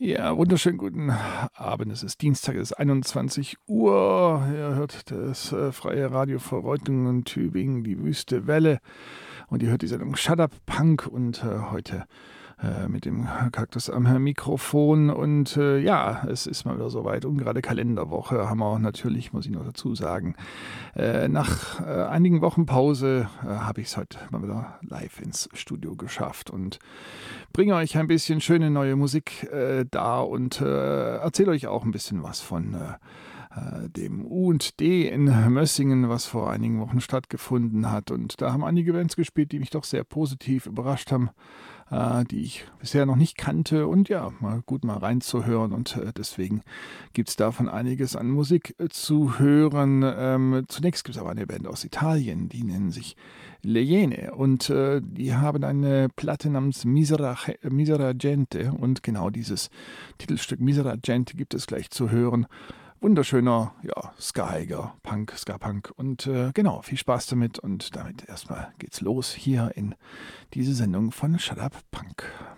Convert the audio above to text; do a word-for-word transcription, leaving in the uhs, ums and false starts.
Ja, wunderschönen guten Abend. Es ist Dienstag, es ist einundzwanzig Uhr. Ihr hört das äh, freie Radio für Reutlingen und Tübingen, die Wüste Welle. Und ihr hört die Sendung Shut Up Punk und äh, heute äh, mit dem Kaktus am Mikrofon. Und äh, ja, es ist mal wieder soweit. Und gerade Kalenderwoche haben wir auch natürlich, muss ich noch dazu sagen, äh, nach äh, einigen Wochen Pause äh, habe ich es heute mal wieder live ins Studio geschafft und bringe euch ein bisschen schöne neue Musik äh, dar und äh, erzähle euch auch ein bisschen was von äh, dem U und D in Mössingen, was vor einigen Wochen stattgefunden hat. Und da haben einige Bands gespielt, die mich doch sehr positiv überrascht haben, äh, die ich bisher noch nicht kannte. Und ja, mal gut mal reinzuhören. Und äh, deswegen gibt es davon einiges an Musik äh, zu hören. Ähm, zunächst gibt es aber eine Band aus Italien, die nennen sich Le Iene. Und äh, die haben eine Platte namens Misera, Misera Gente. Und genau dieses Titelstück Misera Gente gibt es gleich zu hören. Wunderschöner, ja, skaiger Punk, Ska-Punk. Und äh, genau, viel Spaß damit. Und damit erstmal geht's los hier in diese Sendung von Shut Up Punk.